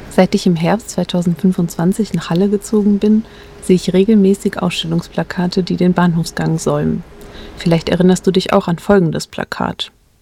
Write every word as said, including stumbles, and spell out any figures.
Seit ich im Herbst zweitausendfünfundzwanzig nach Halle gezogen bin, sehe ich regelmäßig Ausstellungsplakate, die den Bahnhofsgang säumen. Vielleicht erinnerst du dich auch an folgendes Plakat.